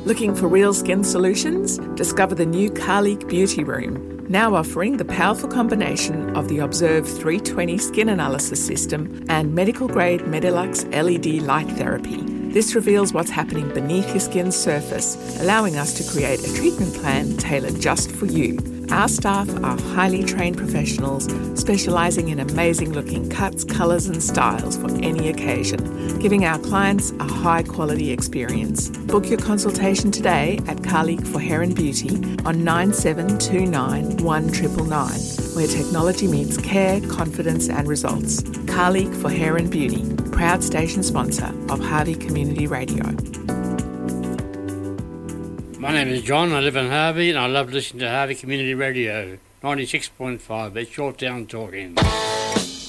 Looking for real skin solutions? Discover the new Carleek Beauty Room, now offering the powerful combination of the Observe 320 skin analysis system and medical-grade Medilux LED light therapy. This reveals what's happening beneath your skin's surface, allowing us to create a treatment plan tailored just for you. Our staff are highly trained professionals specialising in amazing-looking cuts, colours and styles for any occasion, giving our clients a high-quality experience. Book your consultation today at Carleek for Hair and Beauty on 9729 1999, where technology meets care, confidence and results. Carleek for Hair and Beauty, proud station sponsor of Harvey Community Radio. My name is John, I live in Harvey and I love listening to Harvey Community Radio, 96.5, it's your town talking.